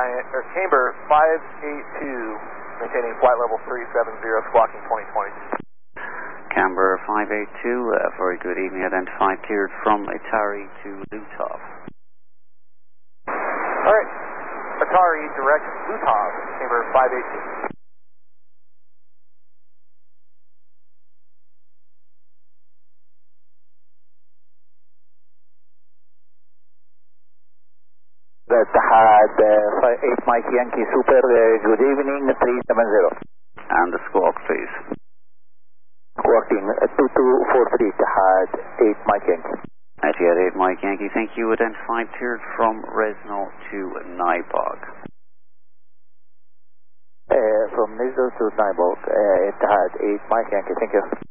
Camber 582, maintaining flight level 370, squawking 2020. Camber 582, very good evening. Identified cleared from Atari to Lutov. Alright, Atari direct Lutov, Camber 582. Etihad 8 Mike Yankee Super, good evening, 370. And the squawk, please. Squawking 2243, Etihad 8 Mike Yankee. Etihad 8 Mike Yankee, thank you. Identified cleared from Resno to Nybog. From Nizhno to Nybog, Etihad 8 Mike Yankee, thank you.